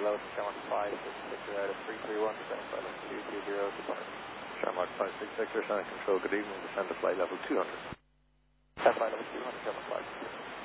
Hello, Shamrock 566, you're out of 331, descend flight level 220, depart. Shamrock 566, Center Control, good evening, descend to flight level 200. Flight level 200, Shamrock 566.